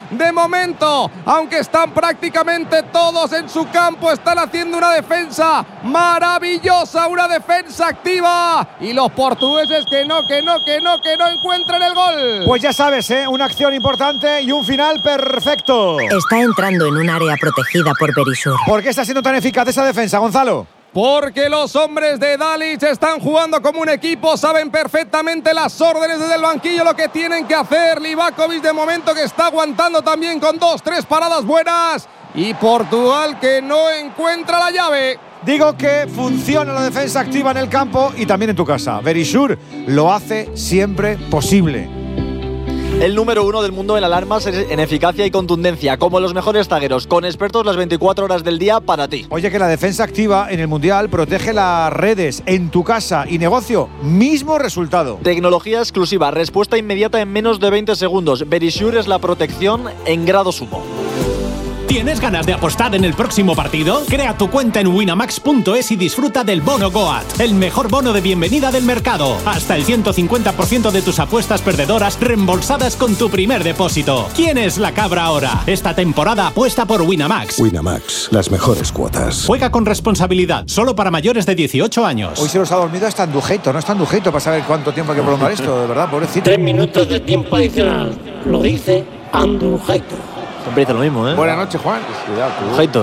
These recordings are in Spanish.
De momento, aunque están prácticamente todos en su campo, están haciendo una defensa maravillosa, una defensa activa. Y los portugueses que no encuentran el gol. Pues ya sabes, una acción importante y un final perfecto. Está entrando en un área protegida por Verisur. ¿Por qué está siendo tan eficaz esa defensa, Gonzalo? Porque los hombres de Dalic están jugando como un equipo, saben perfectamente las órdenes desde el banquillo, lo que tienen que hacer. Livakovic de momento que está aguantando también con 2-3 paradas buenas. Y Portugal que no encuentra la llave. Digo que funciona la defensa activa en el campo y también en tu casa. Verisur lo hace siempre posible. El número 1 del mundo en alarmas en eficacia y contundencia, como los mejores zagueros, con expertos las 24 horas del día para ti. Oye, que la defensa activa en el Mundial protege las redes en tu casa y negocio. Mismo resultado. Tecnología exclusiva, respuesta inmediata en menos de 20 segundos. Verisur es la protección en grado sumo. ¿Tienes ganas de apostar en el próximo partido? Crea tu cuenta en winamax.es y disfruta del bono Goat, el mejor bono de bienvenida del mercado. Hasta el 150% de tus apuestas perdedoras reembolsadas con tu primer depósito. ¿Quién es la cabra ahora? Esta temporada apuesta por Winamax. Winamax, las mejores cuotas. Juega con responsabilidad, solo para mayores de 18 años. Hoy se nos ha dormido hasta Andujeito, no está Andujeito para saber cuánto tiempo hay que prolongar esto, de verdad, pobrecito. 3 minutos de tiempo adicional, lo dice Andujeito. Siempre dice lo mismo, ¿eh? Buenas noches, Juan. Heitor.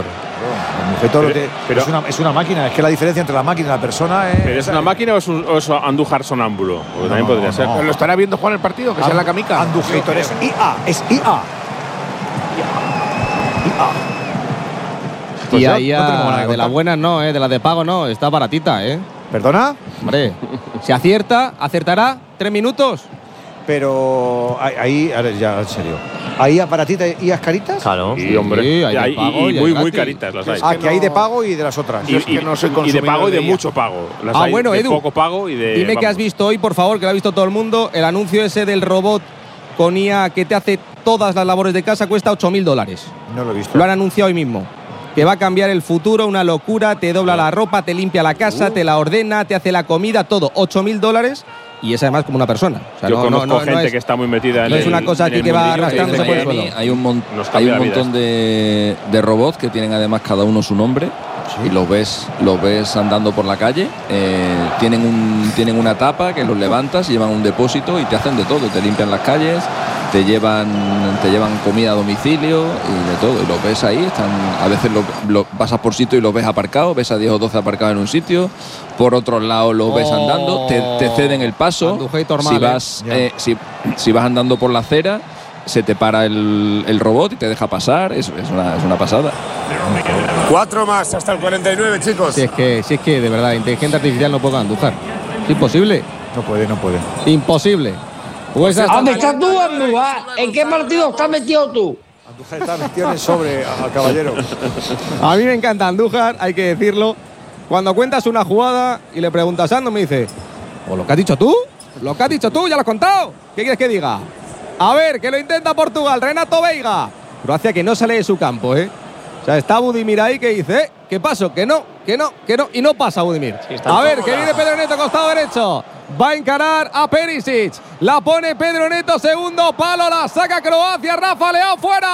Es una máquina, es que la diferencia entre la máquina y la persona es… ¿Pero es una máquina o es Andújar sonámbulo? Porque también podría ser. no. ¿Lo estará viendo Juan el partido? Que sea la camica. Andujator es IA. Y ahí de las buenas no, de las de pago no, está baratita, ¿Perdona? Hombre, si acierta, acertará 3 minutos. Pero ahí, ahora ya en serio, ¿hay aparatitas y caritas? Claro. Sí, hombre. Sí, hay de pago y hay muy gratis. caritas las hay. Que hay de pago y de las otras. Y de pago y de mucho pago. Las hay bueno, de Edu, poco pago y de… dime que has visto hoy, por favor, que lo ha visto todo el mundo, el anuncio ese del robot con IA que te hace todas las labores de casa, cuesta $8.000. No lo he visto. Lo han anunciado hoy mismo. Que va a cambiar el futuro, una locura, te dobla la ropa, te limpia la casa, te la ordena, te hace la comida, todo. $8.000 y es además como una persona. O sea, Yo conozco gente es, que está muy metida en no es una cosa aquí que va arrastrándose por el suelo. Hay un montón de robots que tienen además cada uno su nombre. Sí. Y los ves andando por la calle, tienen una tapa que los levantas, llevan un depósito y te hacen de todo, te limpian las calles, te llevan comida a domicilio y de todo, y los ves ahí, a veces pasas por sitio y los ves aparcados, ves a 10 o 12 aparcados en un sitio, por otro lado los ves andando, te ceden el paso, si vas andando por la acera, se te para el robot y te deja pasar, es una pasada. 4 más hasta el 49, chicos. Si es que de verdad, inteligencia artificial no puede Andújar. ¿Es imposible? No puede. Imposible. Pues ¿Dónde estás tú, Andújar? ¿En qué partido estás metido tú? Andújar está metido en el sobre, caballero. A mí me encanta Andújar, hay que decirlo. Cuando cuentas una jugada y le preguntas a Ando, me dice: ¿o lo que has dicho tú? ¿Lo que has dicho tú? ¿Ya lo has contado? ¿Qué quieres que diga? A ver, que lo intenta Portugal, Renato Veiga. Croacia que no sale de su campo, O sea, está Budimir ahí que dice, ¿qué pasó? Que no. Y no pasa Budimir. Sí, a ver, que viene Pedro Neto, costado derecho. Va a encarar a Perisic. La pone Pedro Neto, segundo palo, la saca Croacia. Rafa Leao fuera.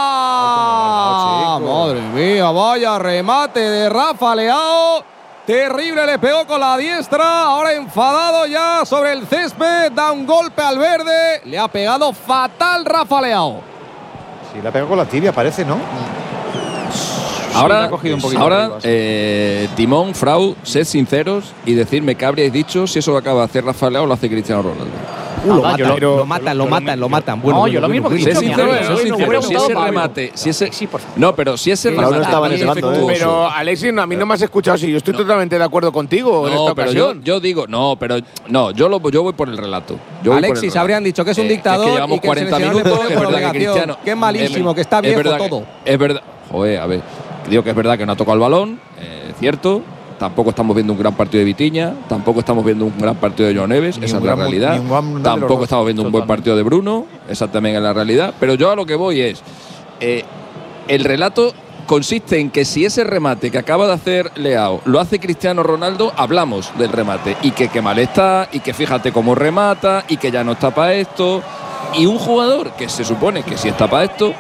Madre mía, vaya remate de Rafa Leao. Terrible, le pegó con la diestra. Ahora enfadado ya sobre el césped. Da un golpe al verde. Le ha pegado fatal Rafa Leao. Sí, le ha pegado con la tibia, parece, ¿no? Ahora, Timón, Frau, sed sinceros y decirme qué habríais dicho si eso lo acaba de hacer Rafa Leao o lo hace Cristiano Ronaldo. Lo matan. Bueno, yo lo mismo que sé sincero. Si ese remate, no, pero si ese remate no estaba en ese bando, pero Alexis, a mí no me has escuchado. Si yo estoy totalmente de acuerdo contigo en esta ocasión. Yo digo, yo voy por el relato. Alexis, habrían dicho que es un dictador que llevamos y que 40 minutos, es verdad que Cristiano, que es malísimo, que está viejo todo. Es verdad. Joder, a ver, digo que es verdad que no ha tocado el balón, cierto. Tampoco estamos viendo un gran partido de Vitinha, tampoco estamos viendo un gran partido de João Neves, esa es la realidad. Tampoco estamos viendo un buen partido de Bruno, esa también es la realidad. Pero yo a lo que voy es, el relato consiste en que si ese remate que acaba de hacer Leao lo hace Cristiano Ronaldo, hablamos del remate y que mal está, y que fíjate cómo remata, y que ya no está para esto. Y un jugador que se supone que sí está para esto,